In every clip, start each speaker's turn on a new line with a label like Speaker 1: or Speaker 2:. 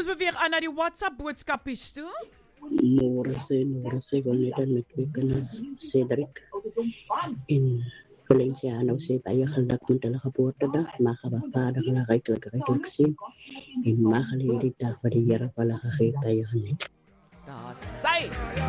Speaker 1: ons beweeg aan na die WhatsApp boodskapies toe.
Speaker 2: Môre sê wil net met my kinders Cedric en Feliciano sê baie geluk met hulle geboortedag. Mag hulle vader hulle ryklik sien en mag hulle hierdie dag wat die Here vir hulle gegee het baie geniet.
Speaker 1: Daar sy.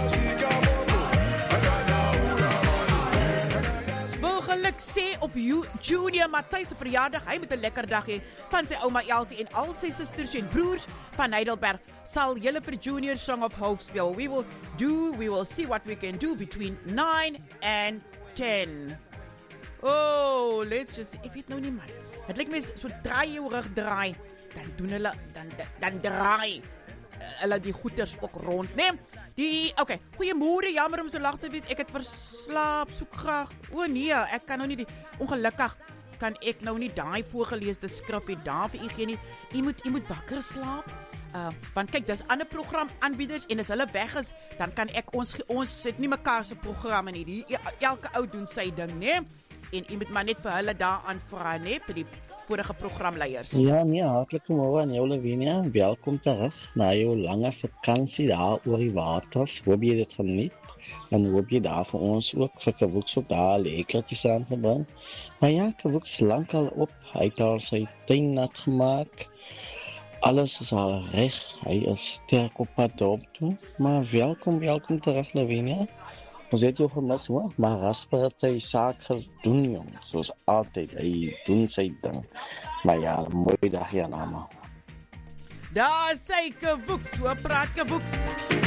Speaker 1: Wil geluk sê op Junior Matthys se verjaardag. Hy moet 'n lekker dag hê van sy ouma Elsie en al sy susters en broers van Heidelberg. Sal julle vir Junior Song of Hope speel. We will see what we can do between 9 and 10. Oh, let's just see. Ek weet nou nie man. Het lyk my so draai jou rug draai, dan doen hulle dan draai hulle die goeters ook rond, né? Okay, goeiemôre, jammer om so laat te weet. Ek het verslaap, soek graag. O nee, ek kan nou nie ongelukkig kan ek nou nie daai voorgeleesde skrif hier daar vir u gee nie. U moet wakker slaap. Want kyk, dis ander programaanbieders en as hulle weg is, dan kan ek ons sit nie mekaar se programme nie. Elke ou doen sy ding, né? En u moet maar net vir hulle daaraan vra, né, vir die vorige programleiers.
Speaker 3: Ja, nee, hartlik môre aan jou Lavinia. Welkom terug na jou lange vakansie daar oor die waters. Hoop jy dit geniet. En hoop jy daar vir ons ook vir Kavoeks ook daar lekkertjies aangebring. Maar ja, Kavoeks lankal op. Hy het al sy tuin nat gemaak. Alles is al reg. Hy is sterk op pad op toe. Maar welkom terug Lavinia. Ons het jou gemis hoor, maar Rasper het sy saak gedoen jong, soos altyd, hy doen sy ding. Maar ja, mooi dag Janama.
Speaker 1: Daar sê Kavoeks, so praat Kavoeks.